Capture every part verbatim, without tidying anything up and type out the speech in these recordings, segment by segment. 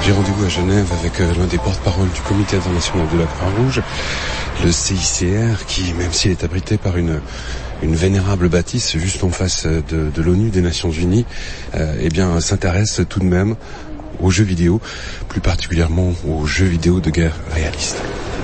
J'ai rendez-vous à Genève avec euh, l'un des porte-parole du Comité international de la Croix-Rouge, le C I C R, qui, même s'il est abrité par une une vénérable bâtisse juste en face de, de l'ONU, des Nations Unies, euh, eh bien, s'intéresse tout de même aux jeux vidéo, plus particulièrement aux jeux vidéo de guerre réalistes.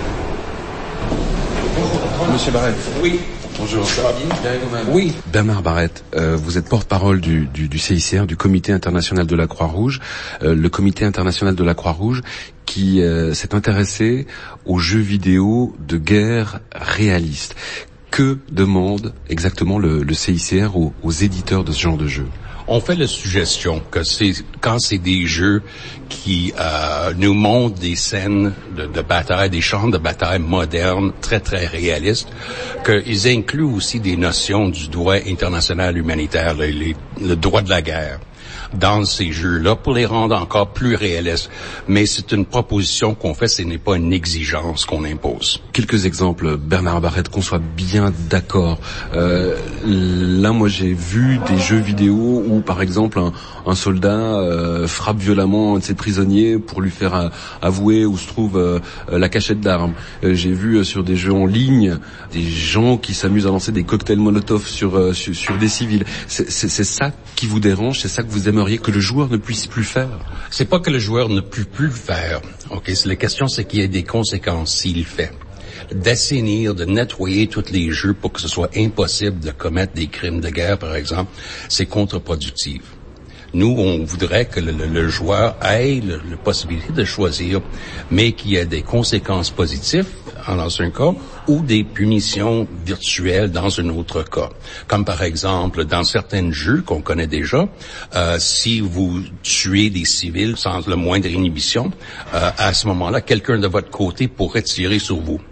Monsieur Barrett. Oui. Bonjour. Ça va bien? Bien vous-même? Oui. Bernard Barrett, euh, vous êtes porte-parole du, du, du C I C R, du Comité international de la Croix-Rouge, euh, le Comité international de la Croix-Rouge qui euh, s'est intéressé aux jeux vidéo de guerre réalistes. Que demande exactement le, le C I C R aux, aux éditeurs de ce genre de jeu? On fait la suggestion que c'est quand c'est des jeux qui euh, nous montrent des scènes de, de bataille, des champs de bataille modernes, très très réalistes, qu'ils incluent aussi des notions du droit international humanitaire, le, les, le droit de la guerre dans ces jeux-là pour les rendre encore plus réalistes. Mais c'est une proposition qu'on fait, ce n'est pas une exigence qu'on impose. Quelques exemples, Bernard Barrett, qu'on soit bien d'accord. Euh, là, moi, j'ai vu des jeux vidéo où, par exemple, un, un soldat euh, frappe violemment un de ses prisonniers pour lui faire euh, avouer où se trouve euh, la cachette d'armes. Euh, j'ai vu euh, sur des jeux en ligne des gens qui s'amusent à lancer des cocktails Molotov sur, euh, sur, sur des civils. C'est, c'est, c'est ça qui vous dérange, c'est ça que vous aimeriez que le joueur ne puisse plus faire? C'est pas que le joueur ne puisse plus le faire. Ok, la question c'est qu'il y ait des conséquences s'il le fait. D'assainir, de nettoyer tous les jeux pour que ce soit impossible de commettre des crimes de guerre, par exemple, c'est contre-productif. Nous, on voudrait que le, le, le joueur ait la possibilité de choisir, mais qu'il y ait des conséquences positives dans un cas ou des punitions virtuelles dans un autre cas. Comme par exemple, dans certains jeux qu'on connaît déjà, euh, si vous tuez des civils sans le moindre inhibition, euh, à ce moment-là, quelqu'un de votre côté pourrait tirer sur vous.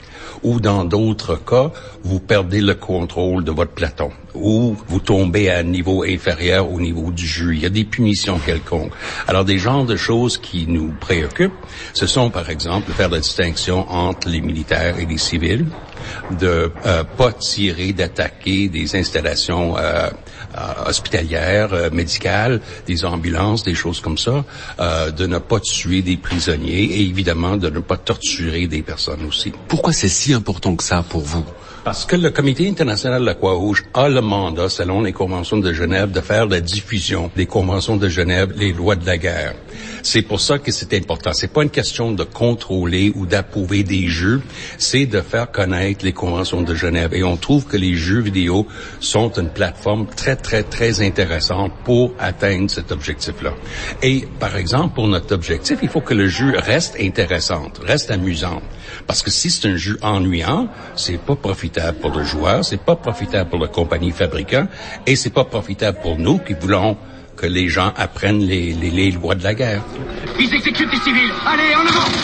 Ou dans d'autres cas, vous perdez le contrôle de votre platon, ou vous tombez à un niveau inférieur au niveau du jeu. Il y a des punitions quelconques. Alors, des genres de choses qui nous préoccupent, ce sont, par exemple, faire la distinction entre les militaires et les civils, de euh, pas tirer, d'attaquer des installations euh, euh, hospitalières, euh, médicales, des ambulances, des choses comme ça, euh, de ne pas tuer des prisonniers et évidemment de ne pas torturer des personnes aussi. Pourquoi c'est si important que ça pour vous? Parce que le Comité international de la Croix-Rouge a le mandat, selon les conventions de Genève, de faire la diffusion des conventions de Genève, les lois de la guerre. C'est pour ça que c'est important. C'est pas une question de contrôler ou d'approuver des jeux, c'est de faire connaître les conventions de Genève. Et on trouve que les jeux vidéo sont une plateforme très, très, très intéressante pour atteindre cet objectif-là. Et, par exemple, pour notre objectif, il faut que le jeu reste intéressant, reste amusant. Parce que si c'est un jeu ennuyant, c'est pas profitable pour le joueur, c'est pas profitable pour la compagnie fabricant, et c'est pas profitable pour nous qui voulons que les gens apprennent les, les, les lois de la guerre. Ils exécutent les civils. Allez, en avant!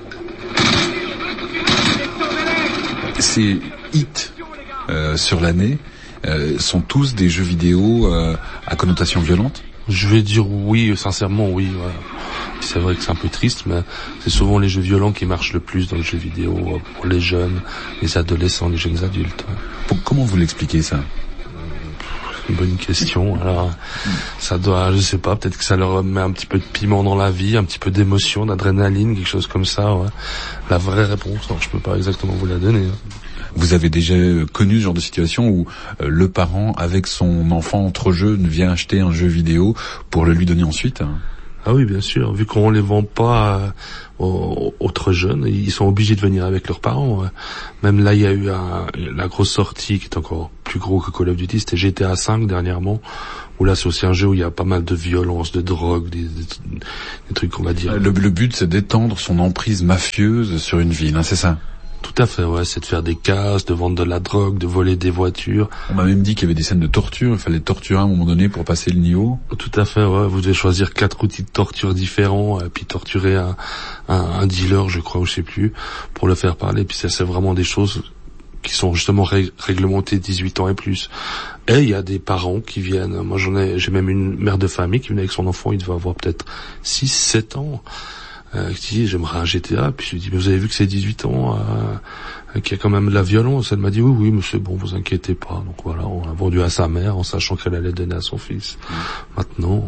Ces hits euh, sur l'année euh, sont tous des jeux vidéo euh, à connotation violente? Je vais dire oui, sincèrement oui. Ouais. C'est vrai que c'est un peu triste, mais c'est souvent les jeux violents qui marchent le plus dans le jeu vidéo pour les jeunes, les adolescents, les jeunes adultes. Ouais. Comment vous l'expliquez ça? Une bonne question. Alors, ça doit, je sais pas, peut-être que ça leur met un petit peu de piment dans la vie, un petit peu d'émotion, d'adrénaline, quelque chose comme ça. Ouais. La vraie réponse, non, je peux pas exactement vous la donner. Hein. Vous avez déjà connu ce genre de situation où euh, le parent, avec son enfant entre jeux, vient acheter un jeu vidéo pour le lui donner ensuite? Ah oui, bien sûr. Vu qu'on les vend pas euh, aux autres jeunes, ils sont obligés de venir avec leurs parents. Ouais. Même là, il y a eu un, la grosse sortie qui est encore plus gros que Call of Duty, c'était G T A cinq dernièrement, où là, c'est aussi un jeu où il y a pas mal de violence, de drogue, des, des, des trucs qu'on va dire. Le, le but, c'est d'étendre son emprise mafieuse sur une ville, hein, c'est ça? Tout à fait, ouais, c'est de faire des casses, de vendre de la drogue, de voler des voitures. On m'a même dit qu'il y avait des scènes de torture, il fallait torturer à un moment donné pour passer le niveau. Tout à fait, ouais, vous devez choisir quatre outils de torture différents, et puis torturer un, un, un dealer, je crois, ou je sais plus, pour le faire parler, puis ça, c'est vraiment des choses qui sont justement ré- réglementées dix-huit ans et plus. Et il y a des parents qui viennent, moi j'en ai, j'ai même une mère de famille qui vient avec son enfant, il devait avoir peut-être six, sept ans, Euh, qui dit j'aimerais un G T A, puis je lui dis mais vous avez vu que c'est dix-huit ans, euh, qu'il y a quand même de la violence. Elle m'a dit oui oui mais c'est bon, vous inquiétez pas. Donc voilà, on l'a vendu à sa mère en sachant qu'elle allait donner à son fils. Mmh. Maintenant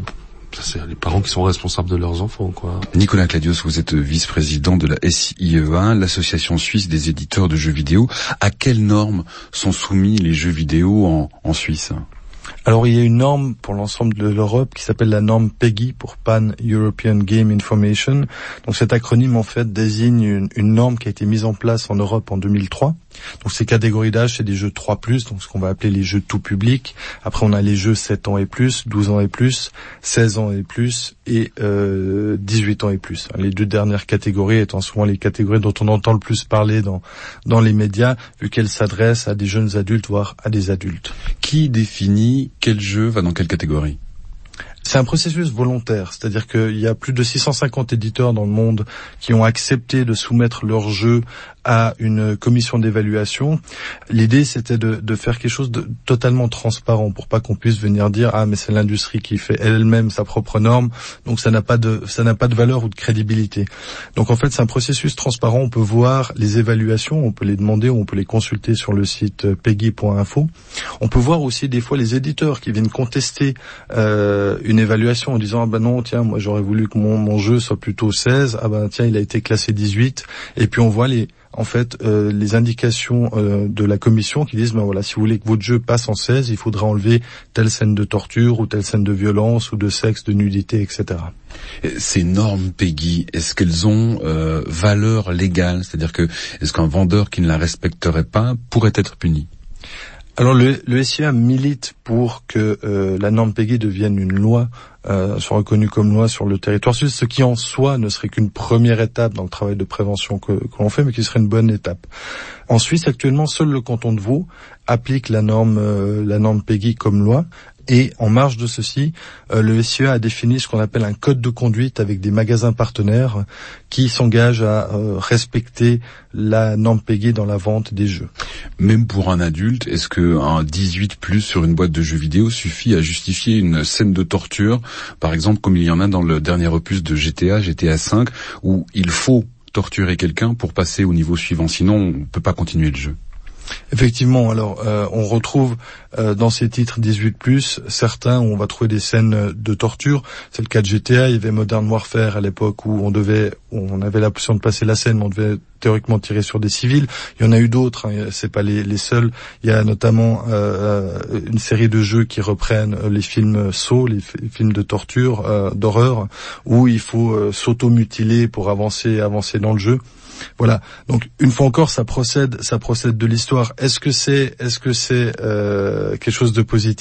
ça c'est les parents qui sont responsables de leurs enfants, quoi. Nicolas Cladios, vous êtes vice-président de la S I E A, l'association suisse des éditeurs de jeux vidéo. À quelles normes sont soumis les jeux vidéo en, en Suisse ? Alors il y a une norme pour l'ensemble de l'Europe qui s'appelle la norme PEGI pour Pan European Game Information. Donc cet acronyme en fait désigne une, une norme qui a été mise en place en Europe en deux mille trois. Donc ces catégories d'âge, c'est des jeux trois plus, donc ce qu'on va appeler les jeux tout public. Après on a les jeux sept ans et plus, douze ans et plus, seize ans et plus et euh, dix-huit ans et plus. Les deux dernières catégories étant souvent les catégories dont on entend le plus parler dans dans les médias, vu qu'elles s'adressent à des jeunes adultes, voire à des adultes. Qui définit quel jeu va dans quelle catégorie ? C'est un processus volontaire, c'est-à-dire qu'il y a plus de six cent cinquante éditeurs dans le monde qui ont accepté de soumettre leurs jeux à une commission d'évaluation. L'idée, c'était de, de faire quelque chose de totalement transparent pour pas qu'on puisse venir dire ah mais c'est l'industrie qui fait elle-même sa propre norme, donc ça n'a pas de ça n'a pas de valeur ou de crédibilité. Donc en fait, c'est un processus transparent. On peut voir les évaluations, on peut les demander, on peut les consulter sur le site peggy point info. On peut voir aussi des fois les éditeurs qui viennent contester euh, une évaluation en disant ah ben non tiens moi j'aurais voulu que mon, mon jeu soit plutôt seize, ah ben tiens il a été classé dix-huit, et puis on voit les en fait euh, les indications euh, de la commission qui disent ben voilà, si vous voulez que votre jeu passe en seize, il faudra enlever telle scène de torture ou telle scène de violence ou de sexe, de nudité, et cetera. Ces normes PEGI, est-ce qu'elles ont euh, valeur légale ? C'est-à-dire que est-ce qu'un vendeur qui ne la respecterait pas pourrait être puni ? Alors le, le S I E A milite pour que euh, la norme PEGI devienne une loi, euh, soit reconnue comme loi sur le territoire suisse, ce qui en soi ne serait qu'une première étape dans le travail de prévention que, que l'on fait, mais qui serait une bonne étape. En Suisse, actuellement, seul le canton de Vaud applique la norme, euh, la norme PEGI comme loi. Et en marge de ceci, euh, le S I E A a défini ce qu'on appelle un code de conduite avec des magasins partenaires qui s'engagent à euh, respecter la norme PEGI dans la vente des jeux. Même pour un adulte, est-ce qu'un dix-huit plus sur une boîte de jeux vidéo suffit à justifier une scène de torture, par exemple comme il y en a dans le dernier opus de G T A, G T A cinq, où il faut torturer quelqu'un pour passer au niveau suivant, sinon on ne peut pas continuer le jeu? Effectivement, alors euh, on retrouve euh, dans ces titres dix-huit plus, certains où on va trouver des scènes de torture. C'est le cas de G T A, il y avait Modern Warfare à l'époque où on devait, où on avait l'option de passer la scène, mais on devait théoriquement tirer sur des civils. Il y en a eu d'autres, hein, c'est pas les, les seuls. Il y a notamment euh, une série de jeux qui reprennent les films Saw, les, f- les films de torture, euh, d'horreur, où il faut euh, s'auto-mutiler pour avancer, avancer dans le jeu. Voilà. Donc une fois encore, ça procède, ça procède de l'histoire. Est-ce que c'est, est-ce que c'est euh, quelque chose de positif ?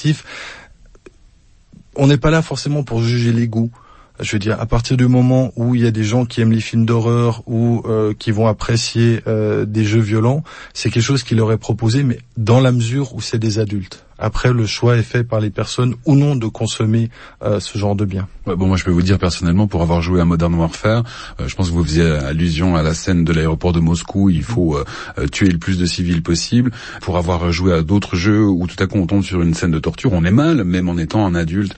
On n'est pas là forcément pour juger les goûts. Je veux dire, à partir du moment où il y a des gens qui aiment les films d'horreur ou euh, qui vont apprécier euh, des jeux violents, c'est quelque chose qui leur est proposé, mais dans la mesure où c'est des adultes. Après, le choix est fait par les personnes ou non de consommer euh, ce genre de biens. Ouais, bon, moi je peux vous dire personnellement, pour avoir joué à Modern Warfare, euh, je pense que vous faisiez allusion à la scène de l'aéroport de Moscou, il faut euh, tuer le plus de civils possible. Pour avoir joué à d'autres jeux où tout à coup on tombe sur une scène de torture, on est mal, même en étant un adulte.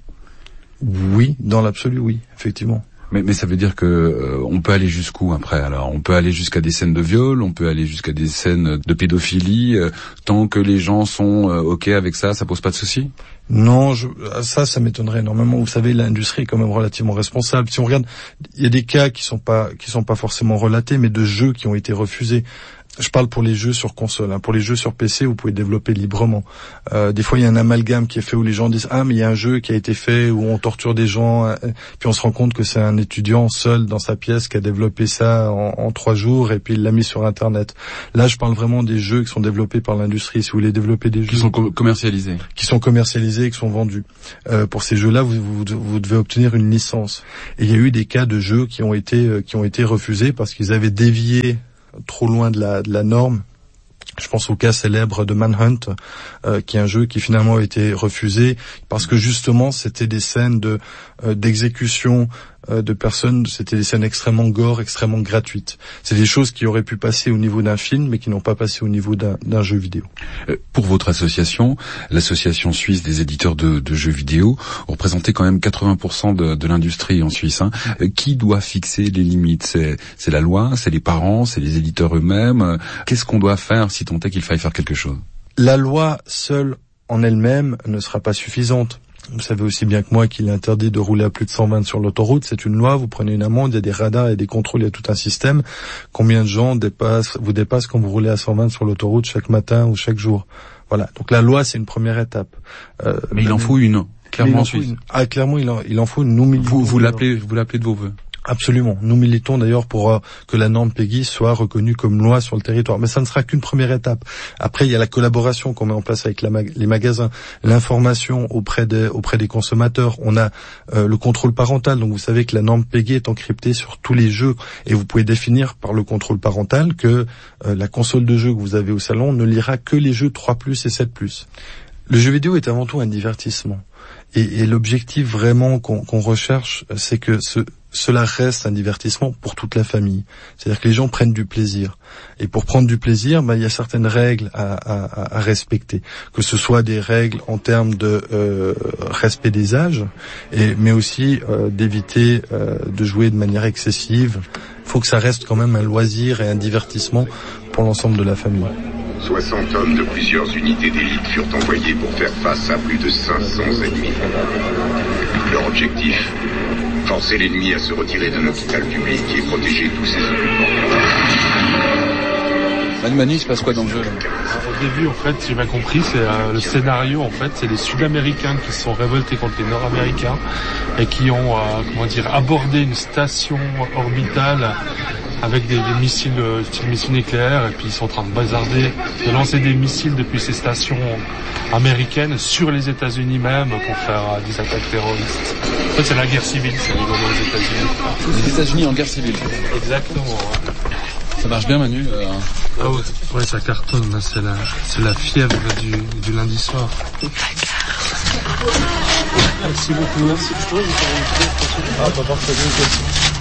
Oui, dans l'absolu, oui, effectivement. Mais, mais ça veut dire que euh, on peut aller jusqu'où après? Alors, on peut aller jusqu'à des scènes de viol, on peut aller jusqu'à des scènes de pédophilie. Euh, tant que les gens sont euh, ok avec ça, ça pose pas de souci? Non, je, ça, ça m'étonnerait énormément. Vous savez, l'industrie est quand même relativement responsable. Si on regarde, il y a des cas qui sont pas, qui sont pas forcément relatés, mais de jeux qui ont été refusés. Je parle pour les jeux sur console. Hein. Pour les jeux sur P C, vous pouvez développer librement. Euh, des fois, il y a un amalgame qui est fait où les gens disent « Ah, mais il y a un jeu qui a été fait où on torture des gens. Euh, » Puis on se rend compte que c'est un étudiant seul dans sa pièce qui a développé ça en, en trois jours et puis il l'a mis sur Internet. Là, je parle vraiment des jeux qui sont développés par l'industrie. Si vous voulez développer des jeux... Qui sont com- commercialisés. Qui sont commercialisés et qui sont vendus. Euh, pour ces jeux-là, vous, vous, vous devez obtenir une licence. Et il y a eu des cas de jeux qui ont été, euh, qui ont été refusés parce qu'ils avaient dévié trop loin de la, de la norme. Je pense au cas célèbre de Manhunt, euh, qui est un jeu qui finalement a été refusé parce que justement c'était des scènes de euh, d'exécution euh, de personnes, c'était des scènes extrêmement gore, extrêmement gratuites. C'est des choses qui auraient pu passer au niveau d'un film, mais qui n'ont pas passé au niveau d'un, d'un jeu vidéo. Euh, pour votre association, l'association suisse des éditeurs de, de jeux vidéo, vous représentez quand même quatre-vingts pour cent de, de l'industrie en Suisse. Hein. Euh, qui doit fixer les limites? C'est, c'est la loi, c'est les parents, c'est les éditeurs eux-mêmes. Euh, qu'est-ce qu'on doit faire si tant est qu'il faille faire quelque chose? La loi seule en elle-même ne sera pas suffisante. Vous savez aussi bien que moi qu'il est interdit de rouler à plus de cent vingt sur l'autoroute. C'est une loi. Vous prenez une amende, il y a des radars, il y a des contrôles, il y a tout un système. Combien de gens dépassent, vous dépassent quand vous roulez à cent vingt sur l'autoroute chaque matin ou chaque jour? Voilà. Donc la loi, c'est une première étape. Euh, mais il en faut une. Clairement, en Suisse. Une. Ah, clairement, il en, il en faut une. Nous militons. Vous, vous l'appelez, vous l'appelez de vos vœux. Absolument. Nous militons d'ailleurs pour euh, que la norme PEGI soit reconnue comme loi sur le territoire. Mais ça ne sera qu'une première étape. Après, il y a la collaboration qu'on met en place avec la mag- les magasins, l'information auprès des, auprès des consommateurs. On a euh, le contrôle parental. Donc vous savez que la norme PEGI est encryptée sur tous les jeux et vous pouvez définir par le contrôle parental que euh, la console de jeu que vous avez au salon ne lira que les jeux trois plus et sept plus. Le jeu vidéo est avant tout un divertissement. Et, et l'objectif vraiment qu'on, qu'on recherche, c'est que ce, cela reste un divertissement pour toute la famille. C'est-à-dire que les gens prennent du plaisir. Et pour prendre du plaisir, ben, il y a certaines règles à, à, à respecter. Que ce soit des règles en termes de euh, respect des âges, et, mais aussi euh, d'éviter euh, de jouer de manière excessive. Il faut que ça reste quand même un loisir et un divertissement pour l'ensemble de la famille. soixante hommes de plusieurs unités d'élite furent envoyés pour faire face à plus de cinq cents ennemis. Leur objectif, forcer l'ennemi à se retirer d'un hôpital public et protéger tous ses occupants. Manu, Manu, il se passe quoi dans le jeu là ? Au début, en fait, j'ai bien compris, c'est euh, le scénario, en fait, c'est les Sud-Américains qui se sont révoltés contre les Nord-Américains et qui ont, euh, comment dire, abordé une station orbitale avec des, des missiles, euh, style missiles nucléaires, et puis ils sont en train de bazarder, de lancer des missiles depuis ces stations américaines sur les États-Unis même pour faire euh, des attaques terroristes. En fait, c'est la guerre civile, c'est rigolo aux États-Unis. Les États-Unis en guerre civile. Exactement. Ouais. Ça marche bien, Manu. Euh... Ah ouais, ouais, ça cartonne. Là, c'est la, c'est la fièvre du, du lundi soir. Merci beaucoup. Merci. Je pourrais vous faire une petite question. Ah, bah parfait.